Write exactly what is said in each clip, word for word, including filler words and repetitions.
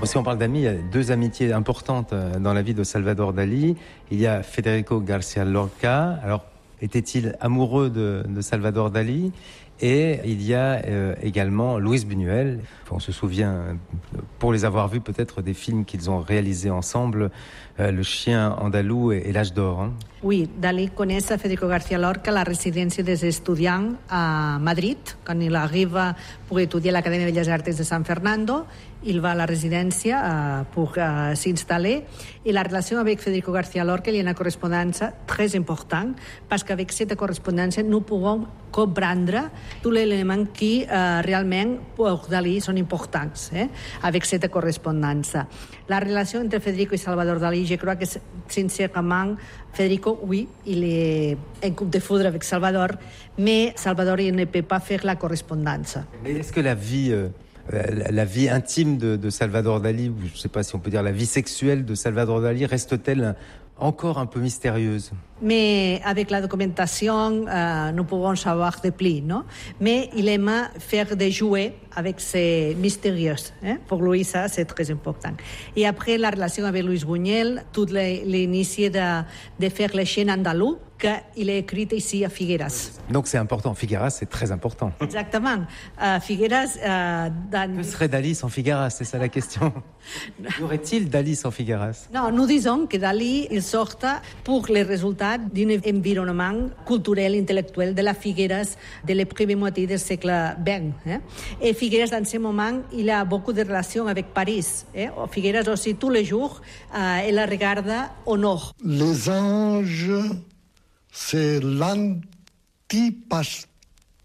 Si on parle d'amis, il y a deux amitiés importantes dans la vie de Salvador Dali. Il y a Federico García Lorca. Alors, était-il amoureux de, de Salvador Dali? Et il y a euh, également Luis Buñuel. On se souvient, pour les avoir vus peut-être, des films qu'ils ont réalisés ensemble, euh, Le chien andalou et, et L'âge d'or. Hein. Oui, Dalí coneix a Federico García Lorca a la residència dels estudiants a Madrid, quan il arriba per estudiar a l'Acadèmia de Belles Arts de San Fernando. Il va a la residència uh, pour uh, s'installer. Et la relation avec Federico García Lorca, il y a une correspondance très importante, parce qu'avec cette correspondance, nous pouvons comprendre tous les éléments qui uh, realment pour Dalí són importants, eh? Avec cette correspondance. La relation entre Federico et Salvador Dalí, je crois que sincèrement, Federico, oui, il est un coup de foudre avec Salvador, mais Salvador, il ne peut pas faire la correspondance. Mais est-ce que la vie... Euh... La, la vie intime de, de Salvador Dali, ou je ne sais pas si on peut dire la vie sexuelle de Salvador Dali, reste-t-elle encore un peu mystérieuse? Mais avec la documentation, euh, nous pouvons savoir de plus, non? Mais il aime faire des jouets avec ces mystérieux. Hein? Pour lui, ça, c'est très important. Et après, la relation avec Luis Buñuel, tout l'initie de, de faire les chaînes andalous, qu'il est écrit ici à Figueras. Donc c'est important. Figueras, c'est très important. Exactement. Uh, Figueras... Uh, dans... Que serait Dali sans Figueras? C'est ça la question. Y aurait-il Dali sans Figueras? Non, nous disons que Dali, il sort pour les résultats d'un environnement culturel, intellectuel de la Figueras de la première moitié du siècle vingt. Eh? Et Figueras, dans ce moment, il a beaucoup de relations avec Paris. Eh? Figueras aussi, tous les jours, uh, il la regarde au nord. Les anges... c'est l'anti-pastèque.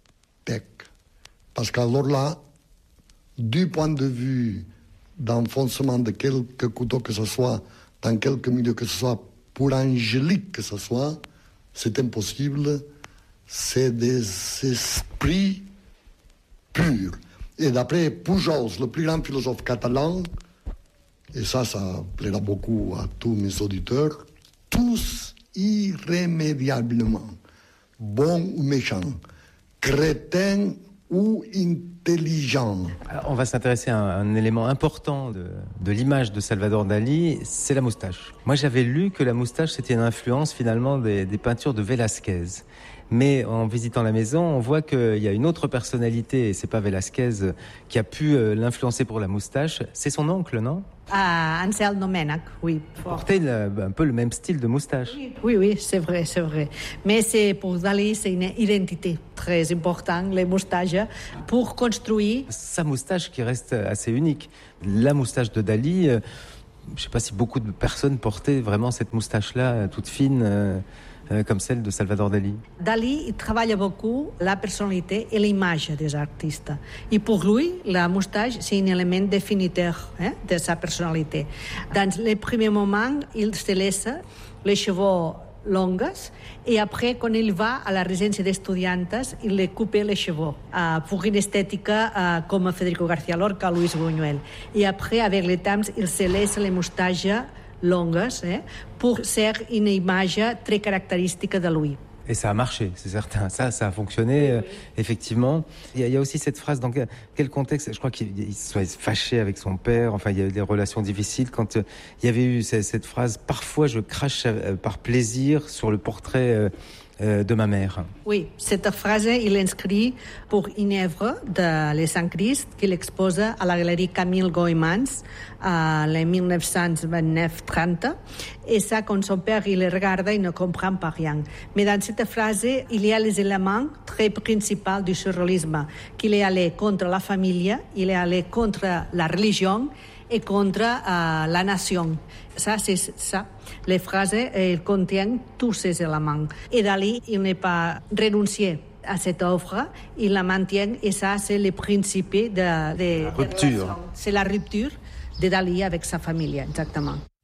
Parce qu'alors là, du point de vue d'enfoncement de quelque couteau que ce soit, dans quelque milieu que ce soit, pour angélique que ce soit, c'est impossible. C'est des esprits purs. Et d'après Pujols, le plus grand philosophe catalan, et ça, ça plaira beaucoup à tous mes auditeurs, tous irrémédiablement, bon ou méchant, crétin ou intelligent. Alors, on va s'intéresser à un, un élément important de, de l'image de Salvador Dali, c'est la moustache. Moi, j'avais lu que la moustache, c'était une influence finalement des, des peintures de Velázquez. Mais en visitant la maison, on voit qu'il y a une autre personnalité, et c'est pas Velázquez qui a pu euh, l'influencer pour la moustache, c'est son oncle, non? Ah, Ansel Domènech, oui. Portait le, un peu le même style de moustache. Oui, oui, oui, c'est vrai, c'est vrai. Mais c'est, pour Dali, c'est une identité très importante, les moustaches, pour construire... Sa moustache qui reste assez unique. La moustache de Dali, euh, je ne sais pas si beaucoup de personnes portaient vraiment cette moustache-là, toute fine... Euh, Euh, comme celle de Salvador Dali. Dali, il travaille beaucoup la personnalité et l'image des artistes. Et pour lui, la moustache, c'est un élément définiteur hein, de sa personnalité. Dans les premiers moments, il se laisse les cheveux longs et après, quand il va à la résidence d'étudiantes, il les coupe les cheveux uh, pour une esthétique uh, comme Federico García Lorca, Luis Buñuel. Et après, avec le temps, il se laisse les moustaches longues, eh, pour ser une image très caractéristique de lui. Et ça a marché, c'est certain. Ça, ça a fonctionné, euh, effectivement. Il y, a, il y a aussi cette phrase, dans quel, quel contexte? Je crois qu'il soit fâché avec son père. Enfin, il y a eu des relations difficiles. Quand euh, il y avait eu cette, cette phrase, parfois je crache euh, par plaisir sur le portrait euh, euh, de ma mère. Oui, cette phrase, il inscrit pour une œuvre de Les Saint-Christ qu'il expose à la galerie Camille Goymans en dix-neuf cent vingt-neuf trente. Et ça, quand son père il le regarde, il ne comprend pas rien. Mais dans cette phrase, il y a les éléments très principaux du surréalisme, qu'il est allé contre la famille, il est allé contre la religion et contre uh, la nation. Ça, c'est ça. Les phrases elles contiennent tous ces éléments. Et Dali, il n'est pas renoncé à cette offre, il la maintient et ça, c'est le principe de, de, la rupture. De c'est la rupture de Dali avec sa famille, exactement.